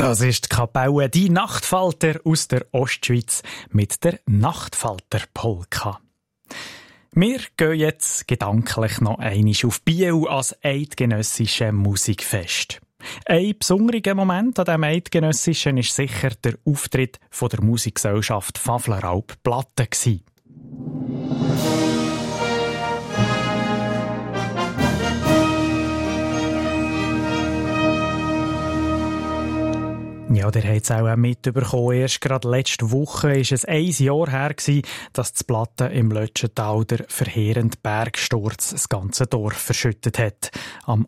Das ist die Kapelle «Die Nachtfalter» aus der Ostschweiz mit der Nachtfalter-Polka. Wir gehen jetzt gedanklich noch einmal auf Biel als eidgenössische Musikfest. Ein besonderer Moment an diesem Eidgenössischen war sicher der Auftritt von der Musikgesellschaft Pfafleralp Platte. Ja, der hat es auch mitbekommen. Erst gerade letzte Woche war es 1 Jahr her, dass das Platte im Lötschental der verheerende Bergsturz das ganze Dorf verschüttet hat. Am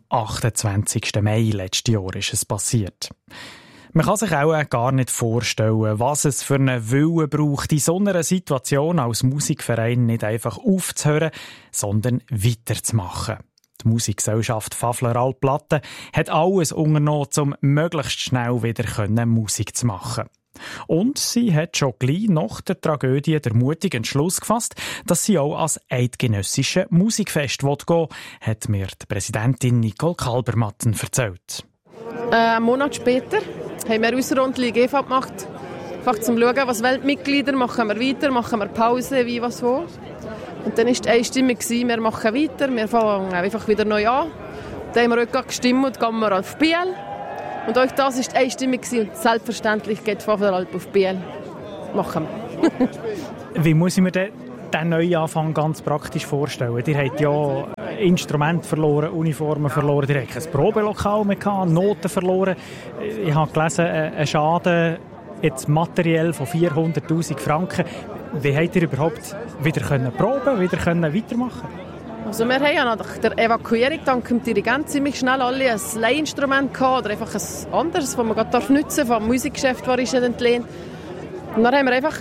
28. Mai letztes Jahr ist es passiert. Man kann sich auch gar nicht vorstellen, was es für einen Willen braucht, in so einer Situation als Musikverein nicht einfach aufzuhören, sondern weiterzumachen. Die Musikgesellschaft Pfafleralp Platte hat alles unternommen, um möglichst schnell wieder Musik zu machen. Und sie hat schon gleich nach der Tragödie den mutigen Entschluss gefasst, dass sie auch als eidgenössische Musikfest gehen will, hat mir die Präsidentin Nicole Kalbermatten erzählt. Einen Monat später haben wir unsere Runde GV gemacht, einfach zum Schauen, was Weltmitglieder machen wir weiter, machen wir Pause, wie, was, wo. Und dann war die Einstimmung, wir machen weiter, wir fangen einfach wieder neu an. Dann haben wir heute gestimmt und gehen wir auf Biel. Und auch das war die Einstimmung und selbstverständlich geht Pfafleralp auf Biel. Machen wir. Wie muss ich mir den Neuanfang ganz praktisch vorstellen? Ihr habt ja Instrumente verloren, Uniformen verloren, ihr habt kein Probelokal mehr gehabt, Noten verloren. Ich habe gelesen, ein Schaden jetzt materiell von 400'000 Franken. Wie habt ihr überhaupt wieder proben, wieder weitermachen? Also wir haben ja nach der Evakuierung dank dem Dirigent ziemlich schnell alle ein Leihinstrument gehabt oder einfach ein anderes, das man gerade nutzen darf, vom Musikgeschäft, das ist entlehnt. Und dann haben wir einfach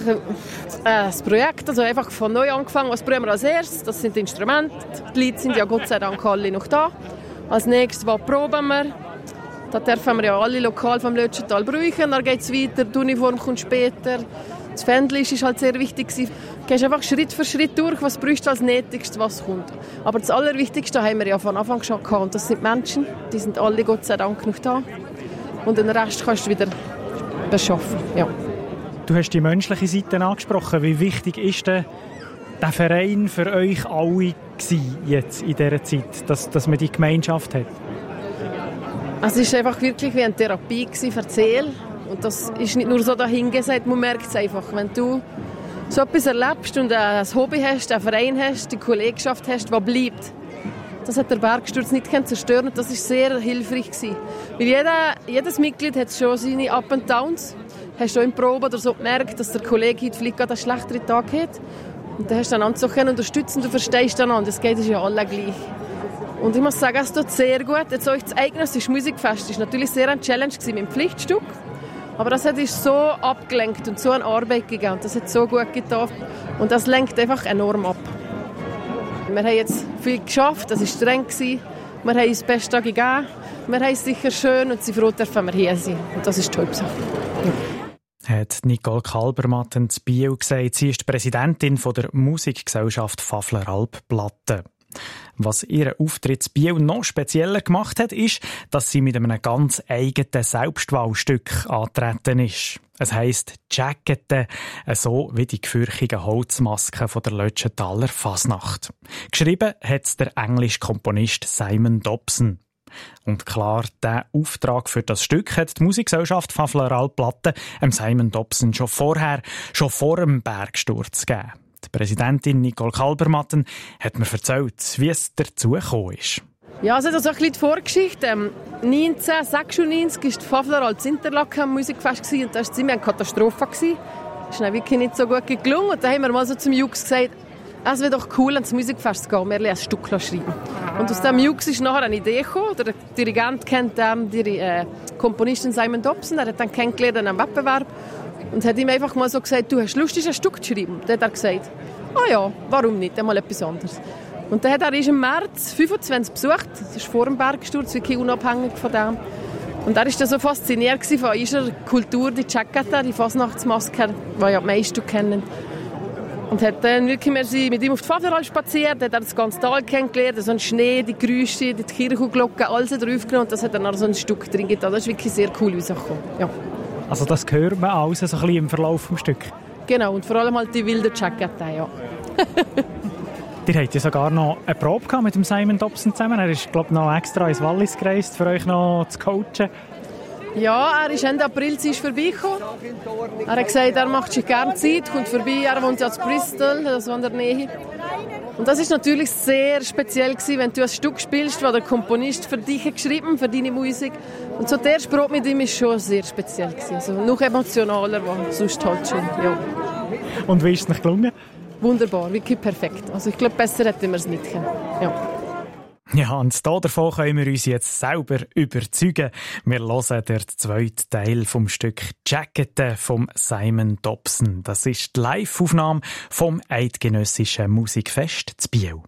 das Projekt, also einfach von neu angefangen. Was brauchen wir als erstes? Das sind die Instrumente. Die Leute sind ja Gott sei Dank alle noch da. Als nächstes, was proben wir? Da dürfen wir ja alle lokal vom Lötschental brauchen. Dann geht es weiter, die Uniform kommt später. Das Fändchen ist halt sehr wichtig. Du gehst einfach Schritt für Schritt durch, was brauchst du als Nötigstes, was kommt. Aber das Allerwichtigste haben wir ja von Anfang schon gehabt. Und das sind Menschen, die sind alle Gott sei Dank noch da. Und den Rest kannst du wieder beschaffen. Ja. Du hast die menschliche Seite angesprochen. Wie wichtig ist der Verein für euch alle jetzt in dieser Zeit, dass man die Gemeinschaft hat? Es war einfach wirklich wie eine Therapie für die Seele. Und das ist nicht nur so dahingesagt, man merkt es einfach. Wenn du so etwas erlebst und ein Hobby hast, einen Verein hast, die Kollegschaft hast, die bleibt, das hat der Bergsturz nicht zerstören und das war sehr hilfreich gewesen. Weil jedes Mitglied hat schon seine Up and Downs. Hast du auch in Probe oder so gemerkt, dass der Kollege heute vielleicht gerade einen schlechteren Tag hat. Und dann hast du einander so unterstützen, du verstehst einander. Das geht ja alle gleich. Und ich muss sagen, es tut sehr gut. Jetzt auch das eidgenössische Musikfest war natürlich sehr eine Challenge mit dem Pflichtstück. Aber das hat uns so abgelenkt und so eine Arbeit gegeben. Und das hat so gut getan. Und das lenkt einfach enorm ab. Wir haben jetzt viel geschafft, das war streng. Wir haben uns das Beste gegeben. Wir haben es sicher schön und sind froh, dass wir hier sind. Und das ist die Hauptsache. Ja. Hat Nicole Kalbermatten zu Biel gesagt. Sie ist die Präsidentin der Musikgesellschaft Pfafleralp Platte. Was ihren Auftritt zu Biel noch spezieller gemacht hat, ist, dass sie mit einem ganz eigenen Selbstwahlstück angetreten ist. Es heisst Jackette, so wie die gefürchigen Holzmasken von der Lötschentaler Fasnacht. Geschrieben hat es der englische Komponist Simon Dobson. Und klar, diesen Auftrag für das Stück hat die Musikgesellschaft Pfafleralp Platte Simon Dobson schon vor dem Bergsturz gegeben. Die Präsidentin Nicole Kalbermatten hat mir erzählt, wie es dazu gekommen ist. Ja, also das ist ein bisschen die Vorgeschichte. 1996 war die Pfafleralp Interlaken am Musikfest und das war ziemlich eine Katastrophe. Das ist dann wirklich nicht so gut gelungen. Und da haben wir mal so zum Jux gesagt, es wäre doch cool, ans Musikfest zu gehen, wir ein Stück schreiben. Und aus dem Jux ist nachher eine Idee gekommen. Der Dirigent kennt den Komponisten Simon Dobson, er hat dann kennengelernt an einem Wettbewerb. Und hat ihm einfach mal so gesagt, du hast Lust, ein Stück zu schreiben? Dann hat er gesagt, ja, warum nicht, einmal etwas anderes. Und dann hat er im März 25 besucht, das ist vor dem Bergsturz, wirklich unabhängig von dem. Und er war so fasziniert von unserer Kultur, die Jackette, die Fasnachtsmaske, die ja die meisten kennen. Und hat dann wirklich mit ihm auf die Vateralp spaziert, hat das ganze Tal kennengelernt, so einen Schnee, die Geräusche, die Kirchenglocken, alles draufgenommen und das hat dann auch so ein Stück drin getan. Das ist wirklich sehr cool rausgekommen. Ja. Also das hört man alles so ein bisschen im Verlauf des Stücks? Genau, und vor allem halt die wilden Jackette, ja. Ihr hattet ja sogar noch eine Probe mit dem Simon Dobson zusammen. Er ist, glaube ich, noch extra ins Wallis gereist, für euch noch zu coachen. Ja, er ist Ende April vorbeigekommen. Er hat gesagt, er macht sich gerne Zeit, kommt vorbei. Er wohnt ja in Bristol, das war in der Nähe. Und das ist natürlich sehr speziell gewesen, wenn du ein Stück spielst, das der Komponist für dich geschrieben hat, für deine Musik. Und so der erste Probe mit ihm ist schon sehr speziell gewesen. Also noch emotionaler, als sonst halt schon. Ja. Und wie ist es nicht gelungen? Wunderbar, wirklich perfekt. Also ich glaube, besser hätten wir es nicht können. Ja. Ja, und davon können wir uns jetzt selber überzeugen. Wir hören den zweiten Teil vom Stück «Jackette» von Simon Dobson. Das ist die Live-Aufnahme vom Eidgenössischen Musikfest zu Biel.